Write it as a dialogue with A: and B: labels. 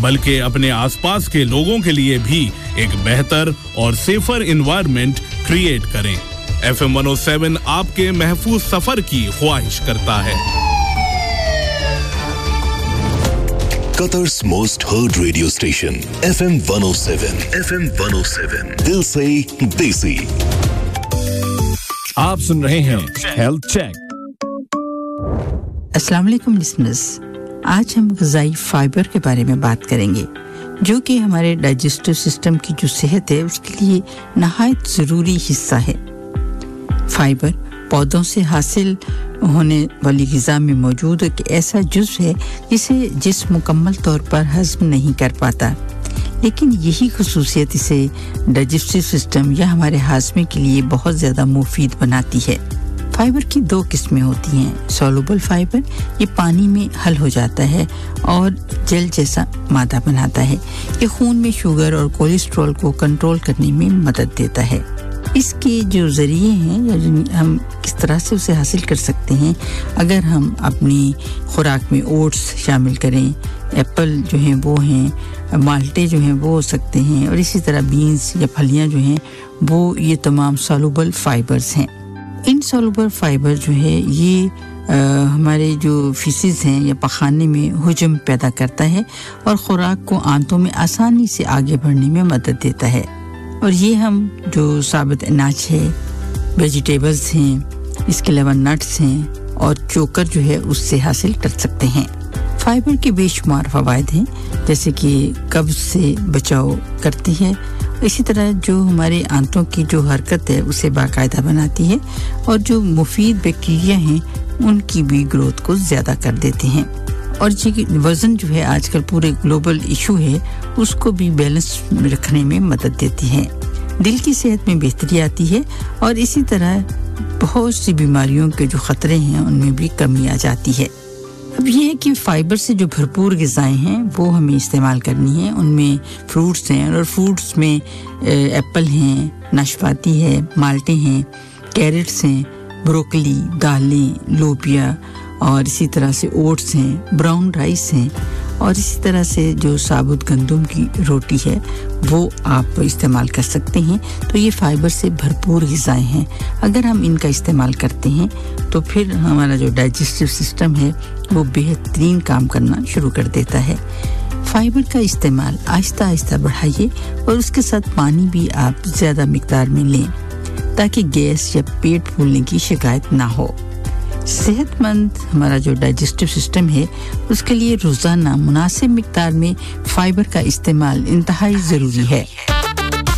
A: बल्कि अपने आसपास के लोगों के लिए भी एक बेहतर और सेफर एनवायरनमेंट क्रिएट करें। FM 107 आपके महफूज सफर की ख्वाहिश करता है।
B: Qatar's most heard radio station, FM 107. FM 107. दिल से देसी।
C: आप सुन रहे हैं हेल्थ चेक।
D: अस्सलाम वालेकुम लिसनर्स, आज हम ग़िज़ाई फाइबर के बारे में बात करेंगे, जो कि हमारे डाइजेस्टिव सिस्टम की जो सेहत है उसके लिए नहायत ज़रूरी हिस्सा है। फाइबर पौधों से हासिल होने वाली ग़िज़ा में मौजूद एक ऐसा जुज़ है जिसे जिस्म मुकम्मल तौर पर हज़म नहीं कर पाता, लेकिन यही ख़ुसूसियत इसे डाइजेस्टिव सिस्टम या हमारे हाज़मे के लिए बहुत ज़्यादा मुफीद बनाती है। फाइबर की दो किस्में होती हैं। सॉल्युबल फाइबर, ये पानी में हल हो जाता है और जेल जैसा मादा बनाता है। ये खून में शुगर और कोलेस्ट्रॉल को कंट्रोल करने में मदद देता है। इसके जो ज़रिए हैं, हम किस तरह से उसे हासिल कर सकते हैं, अगर हम अपनी खुराक में ओट्स शामिल करें, एप्पल जो हैं वो हैं, माल्टे जो हैं वो हो सकते हैं, और इसी तरह बीन्स या फलियां जो हैं वो, ये तमाम सॉल्युबल फाइबर्स हैं। इनसॉल्युबल फाइबर जो है ये हमारे जो फीसिस हैं या पखाने में हुजम पैदा करता है और खुराक को आंतों में आसानी से आगे बढ़ने में मदद देता है। और ये हम जो साबित अनाज है, वेजिटेबल्स हैं, इसके अलावा नट्स हैं और चोकर जो है उससे हासिल कर सकते हैं। फाइबर के बेशुमार फ़वाइद हैं, जैसे कि कब्ज़ से बचाव करती है, इसी तरह जो हमारे आंतों की जो हरकत है उसे बाकायदा बनाती है, और जो मुफीद बैक्टीरिया हैं उनकी भी ग्रोथ को ज़्यादा कर देते हैं। और जी वज़न जो है आजकल पूरे ग्लोबल इशू है, उसको भी बैलेंस रखने में मदद देती है। दिल की सेहत में बेहतरी आती है, और इसी तरह बहुत सी बीमारियों के जो ख़तरे हैं उनमें भी कमी आ जाती है। अब ये है कि फाइबर से जो भरपूर ग़िज़ाएँ हैं वो हमें इस्तेमाल करनी है। उनमें फ्रूट्स हैं, और फ्रूट्स में एप्पल हैं, नाशपाती है, माल्टे हैं, कैरेट्स हैं, ब्रोकली, दालें, लोबिया, और इसी तरह से ओट्स हैं, ब्राउन राइस हैं, और इसी तरह से जो साबुत गंदम की रोटी है वो आप इस्तेमाल कर सकते हैं। तो ये फाइबर से भरपूर ग़िज़ाएँ हैं। अगर हम इनका इस्तेमाल करते हैं तो फिर हमारा जो डाइजेस्टिव सिस्टम है वो बेहतरीन काम करना शुरू कर देता है। फाइबर का इस्तेमाल आहिस्ता आहिस्ता बढ़ाइए, और उसके साथ पानी भी आप ज़्यादा मिक़दार में लें, ताकि गैस या पेट फूलने की शिकायत ना हो। सेहतमंद हमारा जो डाइजेस्टिव सिस्टम है उसके लिए रोज़ाना मुनासिब मिक़दार में फाइबर का इस्तेमाल इंतहाई ज़रूरी है।